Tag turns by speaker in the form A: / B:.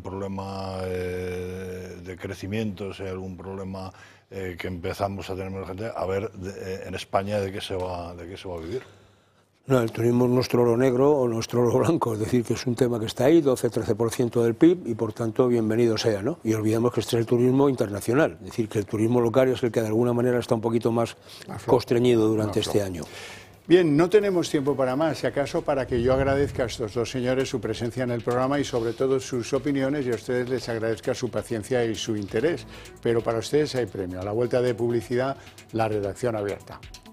A: problema de crecimiento, si hay algún problema que empezamos a tener menos gente, a ver en España de qué se va a vivir.
B: No, el turismo es nuestro oro negro o nuestro oro blanco, es decir, que es un tema que está ahí, 12-13% del PIB, y por tanto bienvenido sea, ¿no? Y olvidemos que este es el turismo internacional, es decir, que el turismo local es el que de alguna manera está un poquito más constreñido durante este año.
C: Bien, no tenemos tiempo para más, si acaso para que yo agradezca a estos dos señores su presencia en el programa y sobre todo sus opiniones, y a ustedes les agradezca su paciencia y su interés. Pero para ustedes hay premio. A la vuelta de publicidad, la redacción abierta.